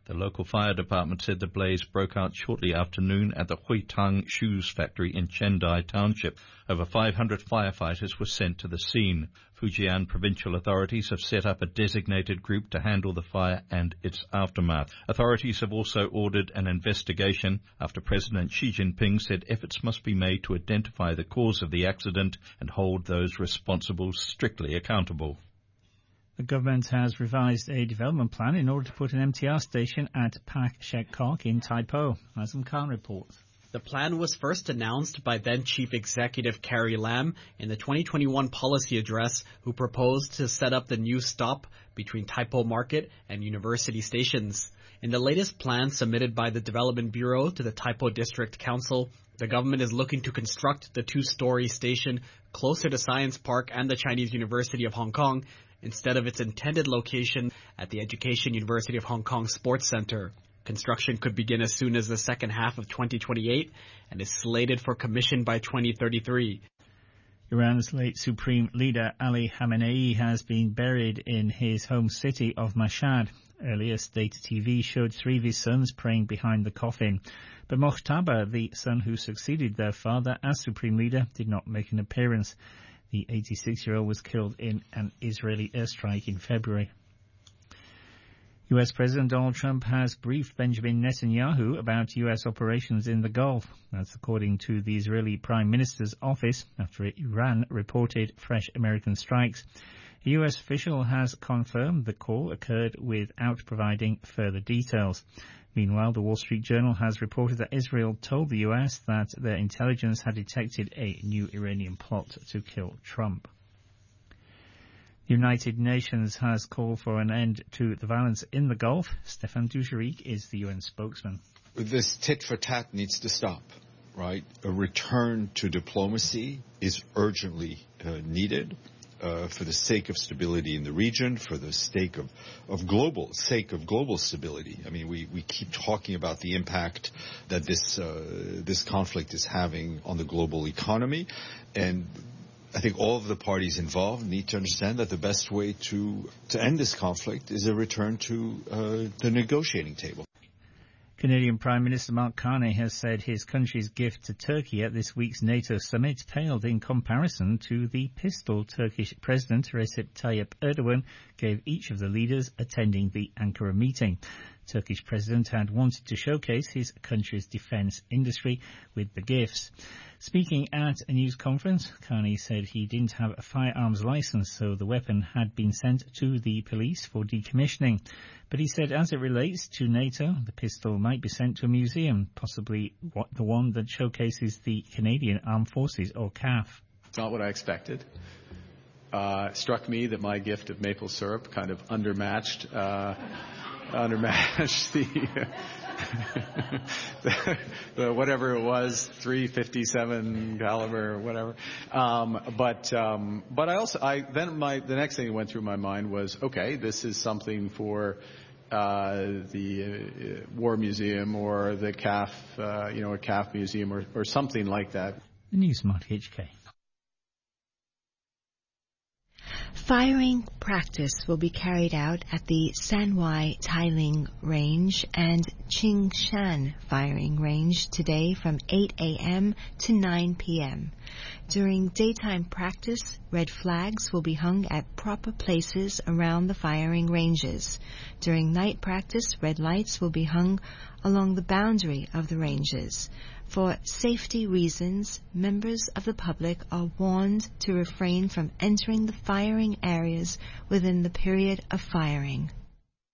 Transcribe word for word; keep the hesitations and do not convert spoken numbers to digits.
The local fire department said the blaze broke out shortly after noon at the Huitang Shoes Factory in Chendai Township. Over five hundred firefighters were sent to the scene. Fujian provincial authorities have set up a designated group to handle the fire and its aftermath. Authorities have also ordered an investigation after President Xi Jinping said efforts must be made to identify the cause of the accident and hold those responsible strictly accountable. The government has revised a development plan in order to put an M T R station at Pak Shek Kok in Tai Po. Azam Khan reports. The plan was first announced by then Chief Executive Carrie Lam in the twenty twenty-one policy address, who proposed to set up the new stop between Tai Po Market and University stations. In the latest plan submitted by the Development Bureau to the Tai Po District Council, the government is looking to construct the two-story station closer to Science Park and the Chinese University of Hong Kong, instead of its intended location at the Education University of Hong Kong Sports Centre. Construction could begin as soon as the second half of twenty twenty-eight and is slated for commission by twenty thirty-three. Iran's late Supreme Leader Ali Khamenei has been buried in his home city of Mashhad. Earlier, state T V showed three of his sons praying behind the coffin. But Mojtaba, the son who succeeded their father as Supreme Leader, did not make an appearance. The eighty-six-year-old was killed in an Israeli airstrike in February. U S President Donald Trump has briefed Benjamin Netanyahu about U S operations in the Gulf. That's according to the Israeli Prime Minister's office after Iran reported fresh American strikes. A U S official has confirmed the call occurred without providing further details. Meanwhile, the Wall Street Journal has reported that Israel told the U S that their intelligence had detected a new Iranian plot to kill Trump. The United Nations has called for an end to the violence in the Gulf. Stefan Dujarric is the U N spokesman. This tit-for-tat needs to stop, right? A return to diplomacy is urgently uh, needed. Uh, for the sake of stability in the region, for the sake of, of global sake of global stability. I mean, we, we keep talking about the impact that this uh, this conflict is having on the global economy, and I think all of the parties involved need to understand that the best way to to end this conflict is a return to uh, the negotiating table. Canadian Prime Minister Mark Carney has said his country's gift to Turkey at this week's NATO summit paled in comparison to the pistol Turkish President Recep Tayyip Erdogan gave each of the leaders attending the Ankara meeting. Turkish President had wanted to showcase his country's defence industry with the gifts. Speaking at a news conference, Carney said he didn't have a firearms licence, so the weapon had been sent to the police for decommissioning. But he said as it relates to NATO, the pistol might be sent to a museum, possibly what, the one that showcases the Canadian Armed Forces, or C A F. It's not what I expected. Uh, it struck me that my gift of maple syrup kind of undermatched, uh, undermatched the, the, the whatever it was, three fifty-seven caliber or whatever. Um, but um, but I also I then my the next thing that went through my mind was, okay, this is something for uh, the uh, War Museum or the C A F, uh, you know, a C A F museum or, or something like that. The News Mark H K. Firing practice will be carried out at the Sanwai Tailing Range and Qingshan Firing Range today from eight a.m. to nine p.m. During daytime practice, red flags will be hung at proper places around the firing ranges. During night practice, red lights will be hung along the boundary of the ranges. For safety reasons, members of the public are warned to refrain from entering the firing areas within the period of firing.